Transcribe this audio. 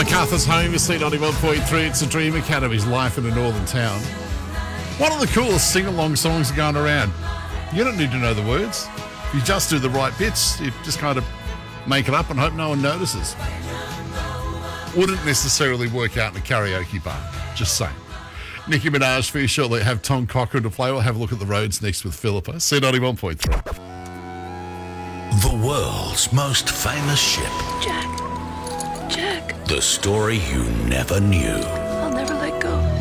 MacArthur's Home, you see 91.3. It's a Dream Academy's Life in a Northern Town. One of the coolest sing-along songs going around. You don't need to know the words. You just do the right bits. You just kind of make it up and hope no one notices. Wouldn't necessarily work out in a karaoke bar. Just saying. Nicki Minaj for you shortly. Have Tom Cochrane to play. We'll have a look at the roads next with Philippa. C91.3. The world's most famous ship. Jack. The story you never knew.